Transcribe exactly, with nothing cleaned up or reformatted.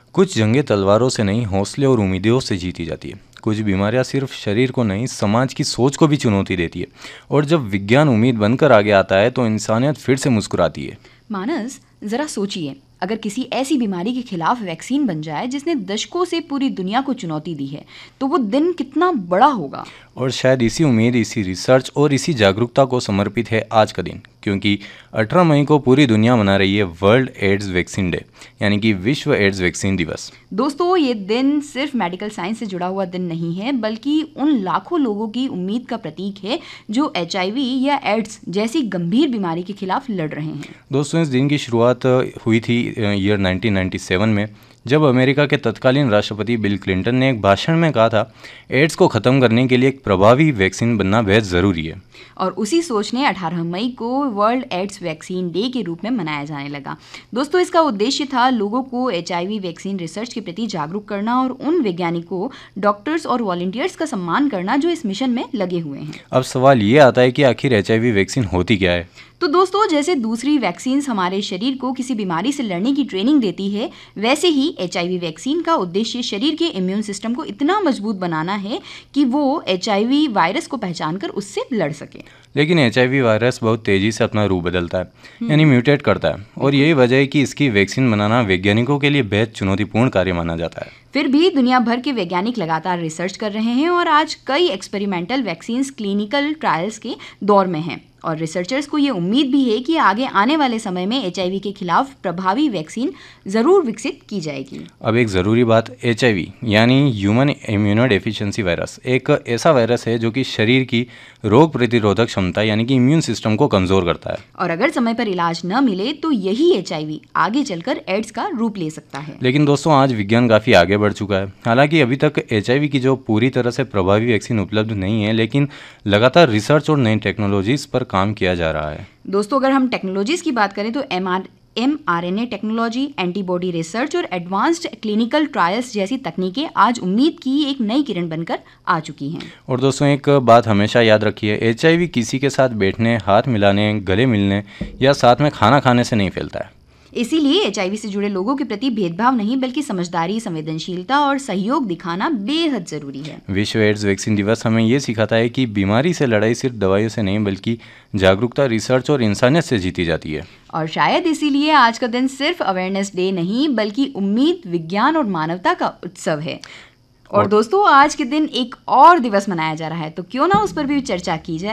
कुछ जंगें तलवारों से नहीं, हौसले और उम्मीदों से जीती जाती है। कुछ बीमारियां सिर्फ शरीर को नहीं, समाज की सोच को भी चुनौती देती है। और जब विज्ञान उम्मीद बनकर आगे आता है तो इंसानियत फिर से मुस्कुराती है। मानस, जरा सोचिए, अगर किसी ऐसी बीमारी के खिलाफ वैक्सीन बन जाए जिसने दशकों से पूरी दुनिया को चुनौती दी है, तो वो दिन कितना बड़ा होगा। और शायद इसी उम्मीद, इसी रिसर्च और इसी जागरूकता को समर्पित है आज का दिन, क्योंकि अठारह मई को पूरी दुनिया मना रही है वर्ल्ड एड्स वैक्सीन डे, यानी कि विश्व एड्स वैक्सीन दिवस। दोस्तों, ये दिन सिर्फ मेडिकल साइंस से जुड़ा हुआ दिन नहीं है, बल्कि उन लाखों लोगों की उम्मीद का प्रतीक है जो एच आई वी या एड्स जैसी गंभीर बीमारी के खिलाफ लड़ रहे हैं। दोस्तों, इस दिन की शुरुआत हुई थी ईयर नाइनटीन नाइंटी सेवन में, जब अमेरिका के तत्कालीन राष्ट्रपति बिल क्लिंटन ने एक भाषण में कहा था, एड्स को ख़त्म करने के लिए एक प्रभावी वैक्सीन बनना बेहद ज़रूरी है। और उसी सोच ने अठारह मई को वर्ल्ड एड्स वैक्सीन डे के रूप में मनाया जाने लगा। दोस्तों, इसका उद्देश्य था लोगों को H I V vaccine research के प्रति जागरूक करना और उन वैज्ञानिकों, डॉक्टर्स और वॉलंटियर्स का सम्मान करना जो इस मिशन में लगे हुए हैं। अब सवाल ये आता है कि आखिर एच आई वी वैक्सीन होती क्या है। तो दोस्तों, जैसे दूसरी वैक्सीन हमारे शरीर को किसी बीमारी से लड़ने की ट्रेनिंग देती है, वैसे ही एच आई वी वैक्सीन का उद्देश्य शरीर के इम्यून सिस्टम को इतना मजबूत बनाना है कि वो एच आई वी वायरस को पहचानकर उससे लड़ सके। लेकिन एच आई वी वायरस बहुत तेज़ी से अपना रूप बदलता है, यानी म्यूटेट करता है, और यही वजह है कि इसकी वैक्सीन बनाना वैज्ञानिकों के लिए बेहद चुनौतीपूर्ण कार्य माना जाता है। फिर भी दुनिया भर के वैज्ञानिक लगातार रिसर्च कर रहे हैं और आज कई एक्सपेरिमेंटल वैक्सीन क्लिनिकल ट्रायल्स के दौर में हैं। और रिसर्चर्स को ये उम्मीद भी है कि आगे आने वाले समय में एच आई वी के खिलाफ प्रभावी वैक्सीन ज़रूर विकसित की जाएगी। अब एक ज़रूरी बात, एच आई वी यानी ह्यूमन इम्यूनोडेफिशिएंसी वायरस एक ऐसा वायरस है जो कि शरीर की रोग प्रतिरोधक क्षमता यानी कि इम्यून सिस्टम को कमज़ोर करता है। और अगर समय पर इलाज न मिले तो यही एच आई वी आगे चलकर एड्स का रूप ले सकता है। लेकिन दोस्तों, आज विज्ञान काफ़ी आगे बढ़ चुका है। हालांकि अभी तक एच आई वी की जो पूरी तरह से प्रभावी वैक्सीन उपलब्ध नहीं है, लेकिन लगातार रिसर्च और नई टेक्नोलॉजीज़ पर काम किया जा रहा है। दोस्तों, अगर हम टेक्नोलॉजीज़ की बात करें तो M R M R N A technology, antibody research और एडवांस्ड क्लिनिकल ट्रायल्स जैसी तकनीकें आज उम्मीद की एक नई किरण बनकर आ चुकी हैं। और दोस्तों, एक बात हमेशा याद रखिए, एच आई वी किसी के साथ बैठने, हाथ मिलाने, गले मिलने या साथ में खाना खाने से नहीं फैलता है। इसीलिए एच आई वी से जुड़े लोगों के प्रति भेदभाव नहीं, बल्कि समझदारी, संवेदनशीलता और सहयोग दिखाना बेहद जरूरी है। विश्व एड्स वैक्सीन दिवस हमें ये सिखाता है कि बीमारी से लड़ाई सिर्फ दवाइयों से नहीं, बल्कि जागरूकता, रिसर्च और इंसानियत से जीती जाती है। और शायद इसीलिए आज का दिन सिर्फ अवेयरनेस डे नहीं, बल्कि उम्मीद, विज्ञान और मानवता का उत्सव है। और, और दोस्तों, आज के दिन एक और दिवस मनाया जा रहा है, तो क्यों ना उस पर भी चर्चा की जाए।